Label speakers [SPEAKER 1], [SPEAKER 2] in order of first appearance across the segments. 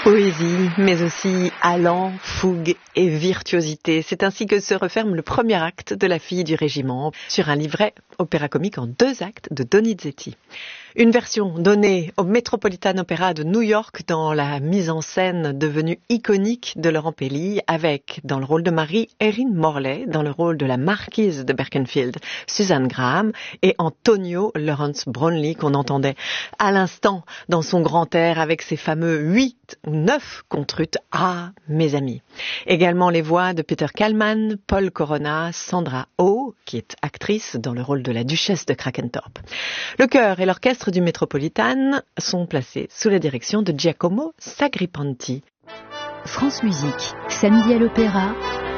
[SPEAKER 1] Poésie, mais aussi allant, fougue et virtuosité. C'est ainsi que se referme le premier acte de La fille du régiment sur un livret opéra-comique en 2 actes de Donizetti. Une version donnée au Metropolitan Opera de New York dans la mise en scène devenue iconique de Laurent Pelli, avec dans le rôle de Marie, Erin Morley, dans le rôle de la marquise de Berkenfield, Suzanne Graham, et Antonio Lawrence Brownlee qu'on entendait à l'instant dans son grand air avec ses fameux 8 ou 9 contrutes « Ah, mes amis ». Également les voix de Peter Kallman, Paul Corona, Sandra Oh, qui est actrice dans le rôle de la duchesse de Krakentorp. Le chœur et l'orchestre du Metropolitan sont placés sous la direction de Giacomo Sagripanti.
[SPEAKER 2] France Musique, samedi à l'Opéra,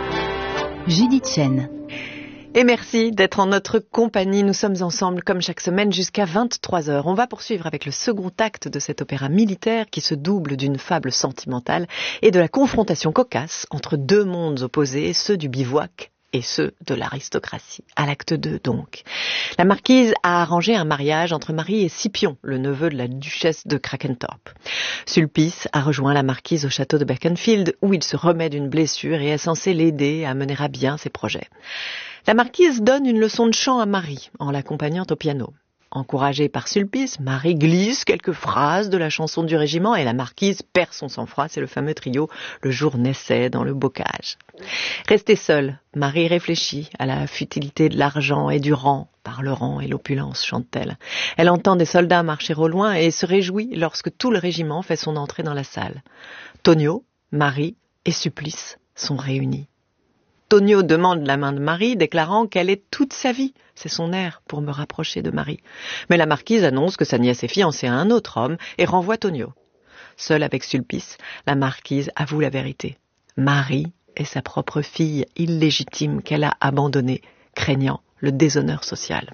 [SPEAKER 2] Judith Chen.
[SPEAKER 1] Et merci d'être en notre compagnie. Nous sommes ensemble comme chaque semaine jusqu'à 23h. On va poursuivre avec le second acte de cet opéra militaire qui se double d'une fable sentimentale et de la confrontation cocasse entre 2 mondes opposés, ceux du bivouac et ceux de l'aristocratie. À l'acte 2 donc. La marquise a arrangé un mariage entre Marie et Scipion, le neveu de la duchesse de Krakentorp. Sulpice a rejoint la marquise au château de Berkenfield où il se remet d'une blessure et est censé l'aider à mener à bien ses projets. La marquise donne une leçon de chant à Marie en l'accompagnant au piano. Encouragée par Sulpice, Marie glisse quelques phrases de la chanson du régiment et la marquise perd son sang-froid. C'est le fameux trio « Le jour naissait dans le bocage ». Restée seule, Marie réfléchit à la futilité de l'argent et du rang. Par le rang et l'opulence, chante-t-elle. Elle entend des soldats marcher au loin et se réjouit lorsque tout le régiment fait son entrée dans la salle. Tonio, Marie et Supplice sont réunis. Tonio demande la main de Marie, déclarant qu'elle est toute sa vie. C'est son air pour me rapprocher de Marie. Mais la marquise annonce que sa nièce est fiancée à un autre homme et renvoie Tonio. Seule avec Sulpice, la marquise avoue la vérité. Marie est sa propre fille illégitime qu'elle a abandonnée, craignant le déshonneur social.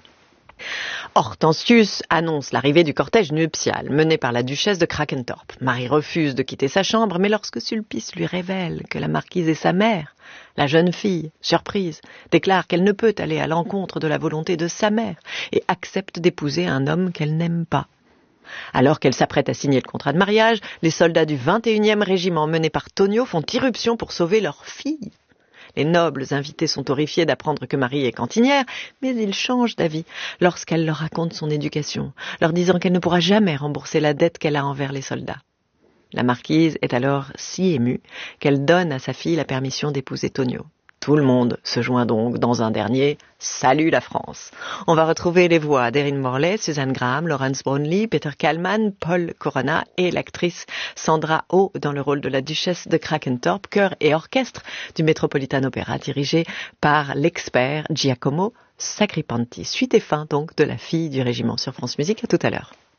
[SPEAKER 1] Hortensius annonce l'arrivée du cortège nuptial mené par la duchesse de Krakentorp. Marie refuse de quitter sa chambre, mais lorsque Sulpice lui révèle que la marquise est sa mère, la jeune fille, surprise, déclare qu'elle ne peut aller à l'encontre de la volonté de sa mère et accepte d'épouser un homme qu'elle n'aime pas. Alors qu'elle s'apprête à signer le contrat de mariage, les soldats du 21e régiment menés par Tonio font irruption pour sauver leur fille. Les nobles invités sont horrifiés d'apprendre que Marie est cantinière, mais ils changent d'avis lorsqu'elle leur raconte son éducation, leur disant qu'elle ne pourra jamais rembourser la dette qu'elle a envers les soldats. La marquise est alors si émue qu'elle donne à sa fille la permission d'épouser Tonio. Tout le monde se joint donc dans un dernier « Salut la France ». On va retrouver les voix d'Erin Morley, Suzanne Graham, Lawrence Brownlee, Peter Kallman, Paul Corona et l'actrice Sandra Oh dans le rôle de la duchesse de Krakentorp, chœur et orchestre du Metropolitan Opera dirigé par l'expert Giacomo Sagripanti. Suite et fin donc de La fille du régiment sur France Musique. À tout à l'heure.